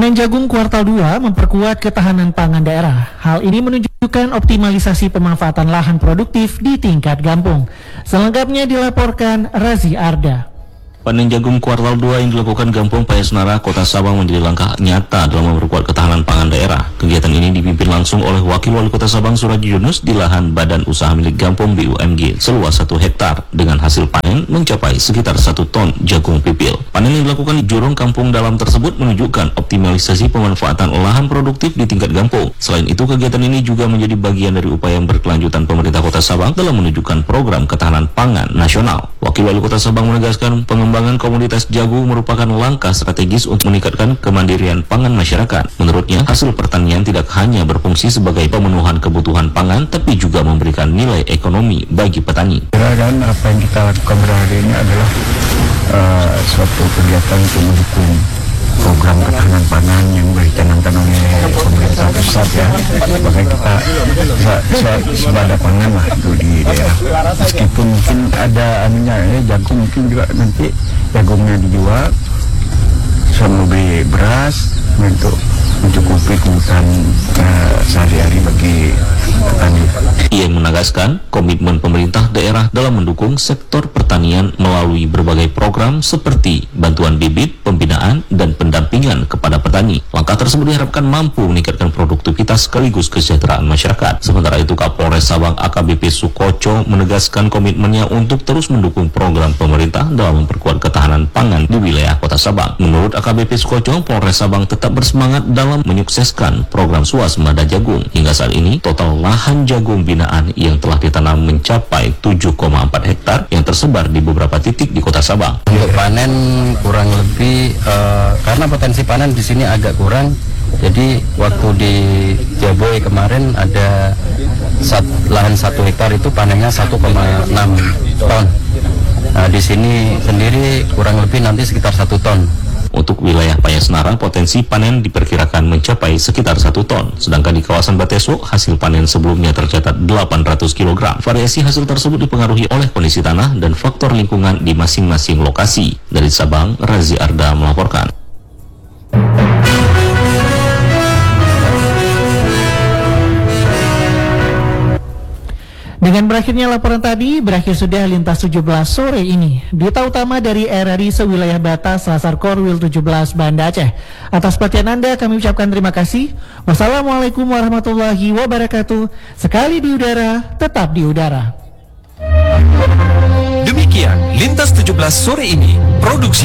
Panen jagung kuartal 2 memperkuat ketahanan pangan daerah. Hal ini menunjukkan optimalisasi pemanfaatan lahan produktif di tingkat kampung. Selengkapnya dilaporkan Razi Arda. Panen jagung kuartal 2 yang dilakukan Gampong Payasnara, Kota Sabang menjadi langkah nyata dalam memperkuat ketahanan pangan daerah. Kegiatan ini dipimpin langsung oleh Wakil Wali Kota Sabang Suraji Yunus di lahan Badan Usaha Milik Gampong BUMG seluas 1 hektar dengan hasil panen mencapai sekitar 1 ton jagung pipil. Panen yang dilakukan di Jurong Kampung Dalam tersebut menunjukkan optimalisasi pemanfaatan lahan produktif di tingkat Gampong. Selain itu, kegiatan ini juga menjadi bagian dari upaya yang berkelanjutan pemerintah Kota Sabang dalam menunjukkan program ketahanan pangan nasional. Wakil Wali Kota Sabang menegaskan pengembangan komoditas jagung merupakan langkah strategis untuk meningkatkan kemandirian pangan masyarakat. Menurutnya, hasil pertanian tidak hanya berfungsi sebagai pemenuhan kebutuhan pangan, tapi juga memberikan nilai ekonomi bagi petani. Dan apa yang kita lakukan hari ini adalah suatu kegiatan untuk mendukung program ketahanan pangan yang dicanangkan oleh pemerintah pusat ya. Makanya kita sebada pangan lah itu di daerah. Meskipun mungkin ada jagung, mungkin juga nanti jagungnya dijual sama beli beras untuk mencukupi kebutuhan sehari-hari bagi petani. Ia menegaskan komitmen pemerintah daerah dalam mendukung sektor pertanian melalui berbagai program seperti bantuan bibit, pembinaan, dan pendampingan kepada petani. Langkah tersebut diharapkan mampu meningkatkan produktivitas sekaligus kesejahteraan masyarakat. Sementara itu, Kapolres Sabang AKBP Sukoco menegaskan komitmennya untuk terus mendukung program pemerintah dalam memperkuat ketahanan pangan di wilayah Kota Sabang. Menurut AKBP Sukoco, Polres Sabang tetap bersemangat dalam menyukseskan program swasembada jagung. Hingga saat ini, total lahan jagung binaan yang telah ditanam mencapai 7,4 hektar yang tersebar di beberapa titik di Kota Sabang. Untuk panen kurang lebih karena potensi panen di sini agak kurang. Jadi waktu di Jaboy kemarin ada lahan 1 hektar itu panennya 1,6 ton. Nah, di sini sendiri kurang lebih nanti sekitar 1 ton. Untuk wilayah Payasnara, potensi panen diperkirakan mencapai sekitar 1 ton. Sedangkan di kawasan Bateso, hasil panen sebelumnya tercatat 800 kg. Variasi hasil tersebut dipengaruhi oleh kondisi tanah dan faktor lingkungan di masing-masing lokasi. Dari Sabang, Razi Arda melaporkan. Dengan berakhirnya laporan tadi, berakhir sudah Lintas 17 sore ini. Berita utama dari RRI sewilayah batas Selasar Korwil 17 Banda Aceh. Atas perhatian Anda kami ucapkan terima kasih. Wassalamualaikum warahmatullahi wabarakatuh. Sekali di udara, tetap di udara. Demikian Lintas 17 sore ini, produksi